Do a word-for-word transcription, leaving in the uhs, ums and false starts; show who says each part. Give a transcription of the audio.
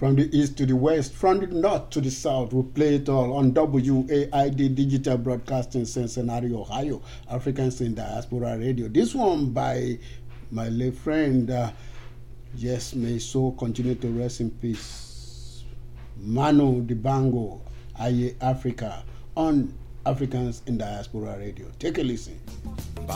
Speaker 1: from the east to the west, from the north to the south. We play it all on W A I D Digital Broadcasting, Cincinnati, Ohio, Africans in Diaspora Radio. This one by my late friend, uh, yes, may so continue to rest in peace, Manu Dibango, Aye Africa, on Africans in Diaspora Radio. Take a listen.